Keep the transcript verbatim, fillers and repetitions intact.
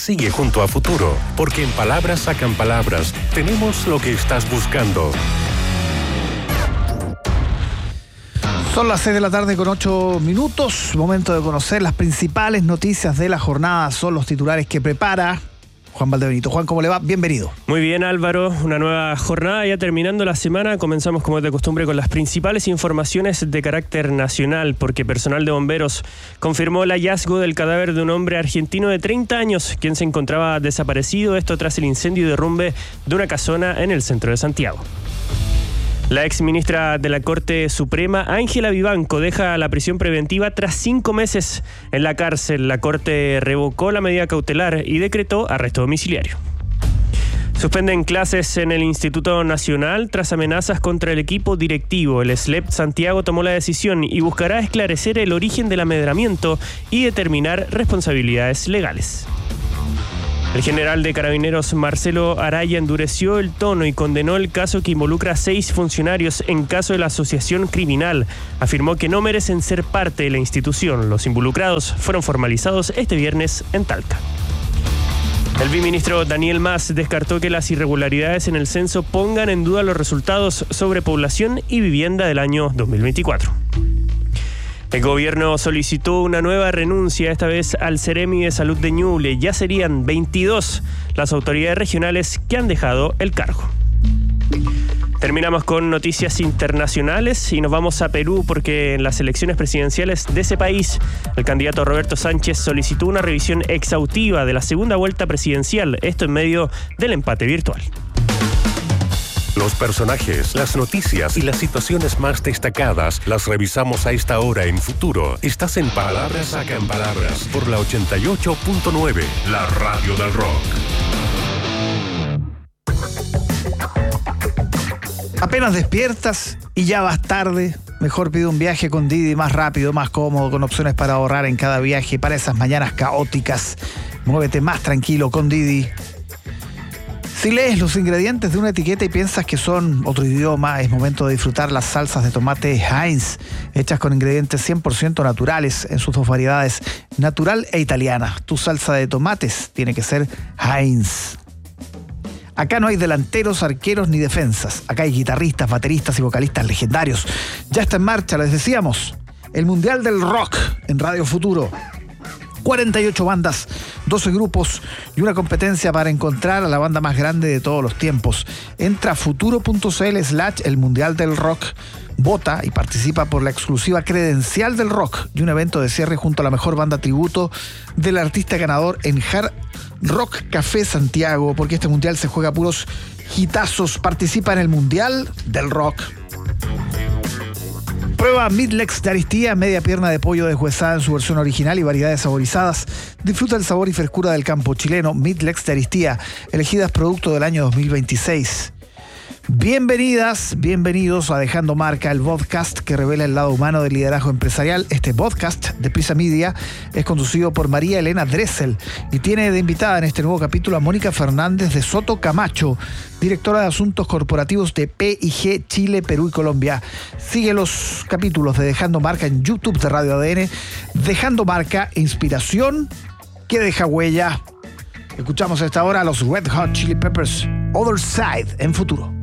Sigue junto a Futuro, porque en Palabras Sacan Palabras tenemos lo que estás buscando. Son las seis de la tarde con ocho minutos. Momento de conocer las principales noticias de la jornada. Son los titulares que prepara Juan Valdebenito. Juan, ¿cómo le va? Bienvenido. Muy bien, Álvaro. Una nueva jornada ya terminando la semana. Comenzamos, como es de costumbre, con las principales informaciones de carácter nacional, porque personal de bomberos confirmó el hallazgo del cadáver de un hombre argentino de treinta años, quien se encontraba desaparecido, esto tras el incendio y derrumbe de una casona en el centro de Santiago. La exministra de la Corte Suprema, Ángela Vivanco, deja la prisión preventiva tras cinco meses en la cárcel. La Corte revocó la medida cautelar y decretó arresto domiciliario. Suspenden clases en el Instituto Nacional tras amenazas contra el equipo directivo. El S L E P Santiago tomó la decisión y buscará esclarecer el origen del amedramiento y determinar responsabilidades legales. El general de Carabineros Marcelo Araya endureció el tono y condenó el caso que involucra a seis funcionarios en caso de la asociación criminal. Afirmó que no merecen ser parte de la institución. Los involucrados fueron formalizados este viernes en Talca. El viceministro Daniel Mas descartó que las irregularidades en el censo pongan en duda los resultados sobre población y vivienda del año dos mil veinticuatro. El gobierno solicitó una nueva renuncia, esta vez al Ceremi de Salud de Ñuble. Ya serían veintidós las autoridades regionales que han dejado el cargo. Terminamos con noticias internacionales y nos vamos a Perú, porque en las elecciones presidenciales de ese país, el candidato Roberto Sánchez solicitó una revisión exhaustiva de la segunda vuelta presidencial, esto en medio del empate virtual. Los personajes, las noticias y las situaciones más destacadas las revisamos a esta hora en Futuro. Estás en Palabras Sacan Palabras por la ochenta y ocho punto nueve, la radio del rock. Apenas despiertas y ya vas tarde. Mejor pide un viaje con Didi, más rápido, más cómodo, con opciones para ahorrar en cada viaje. Para esas mañanas caóticas, muévete más tranquilo con Didi. Si lees los ingredientes de una etiqueta y piensas que son otro idioma, es momento de disfrutar las salsas de tomate Heinz, hechas con ingredientes cien por ciento naturales en sus dos variedades, natural e italiana. Tu salsa de tomates tiene que ser Heinz. Acá no hay delanteros, arqueros ni defensas. Acá hay guitarristas, bateristas y vocalistas legendarios. Ya está en marcha, les decíamos, el Mundial del Rock en Radio Futuro. cuarenta y ocho bandas, doce grupos y una competencia para encontrar a la banda más grande de todos los tiempos. Entra a futuro.cl slash el Mundial del Rock, vota y participa por la exclusiva credencial del rock y un evento de cierre junto a la mejor banda tributo del artista ganador en Hard Rock Café Santiago, porque este mundial se juega a puros hitazos. Participa en el Mundial del Rock. Prueba Midlex de Aristía, media pierna de pollo deshuesada en su versión original y variedades saborizadas. Disfruta el sabor y frescura del campo chileno. Midlex de Aristía, elegidas producto del año dos mil veintiséis. Bienvenidas, bienvenidos a Dejando Marca, el podcast que revela el lado humano del liderazgo empresarial. Este podcast de Prisa Media es conducido por María Elena Dressel y tiene de invitada en este nuevo capítulo a Mónica Fernández de Soto Camacho, directora de Asuntos Corporativos de P y G Chile, Perú y Colombia. Sigue los capítulos de Dejando Marca en YouTube de Radio A D N. Dejando Marca, inspiración que deja huella. Escuchamos a esta hora a los Red Hot Chili Peppers, Other Side, en Futuro.